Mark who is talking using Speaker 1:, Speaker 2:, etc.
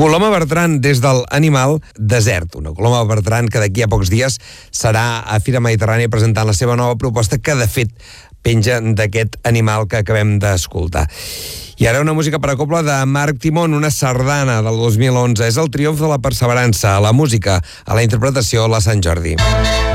Speaker 1: Coloma Bertran, des del Animal Desert. Una Coloma Bertran que d'aquí a pocs dies serà a Fira Mediterrània presentant la seva nova proposta, que de fet penja d'aquest Animal que acabem d'escoltar. I ara una música per a cobla de Marc Timón, una sardana del 2011. És el triomf de la perseverança, a la música, a la interpretació, la Sant Jordi.